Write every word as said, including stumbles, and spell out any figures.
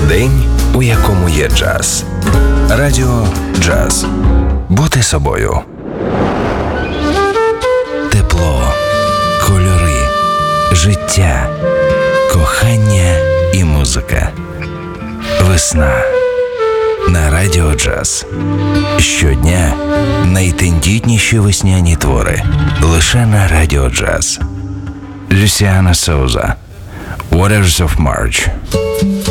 День, у якому є джаз. Радіо Джаз. Бути собою. Тепло, кольори, життя, кохання і музика. Весна. На Радіо Джаз. Щодня найтендітніші весняні твори. Лише на Радіо Джаз. Люсіана Соуза. Waters of March.